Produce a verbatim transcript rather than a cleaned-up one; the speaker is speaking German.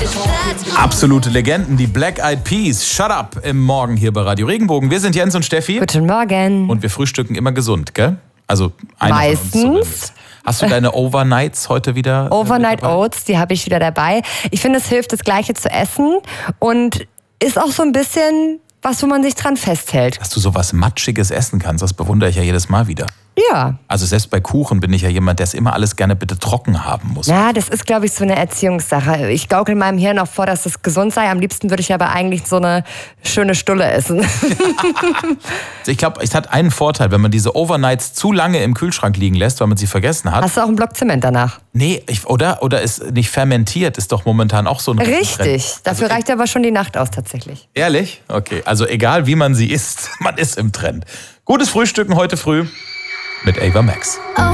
Absolute Legenden, die Black Eyed Peas. Shut up im Morgen hier bei Radio Regenbogen. Wir sind Jens und Steffi. Guten Morgen. Und wir frühstücken immer gesund, gell? Also einer Meistens. Von uns zumindest. Hast du deine Overnights heute wieder? Overnight Oats, die habe ich wieder dabei. Ich finde, es hilft, das Gleiche zu essen und ist auch so ein bisschen was, wo man sich dran festhält. Dass du so was Matschiges essen kannst, das bewundere ich ja jedes Mal wieder. Ja. Also selbst bei Kuchen bin ich ja jemand, der es immer alles gerne bitte trocken haben muss. Ja, das ist, glaube ich, so eine Erziehungssache. Ich gaukel meinem Hirn auch vor, dass das gesund sei. Am liebsten würde ich aber eigentlich so eine schöne Stulle essen. Ich glaube, es hat einen Vorteil, wenn man diese Overnights zu lange im Kühlschrank liegen lässt, weil man sie vergessen hat. Hast du auch einen Block Zement danach? Nee, ich, oder? Oder ist nicht fermentiert, ist doch momentan auch so ein Richtig. Trend. Dafür also, reicht aber schon die Nacht aus tatsächlich. Ehrlich? Okay, also egal wie man sie isst, man ist im Trend. Gutes Frühstücken heute früh mit Ava Max. Oh.